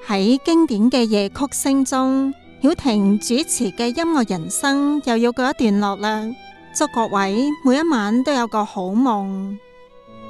喺經典嘅夜曲聲中，曉婷主持嘅音樂人生又要告一段落啦。祝各位每一晚都有個好夢。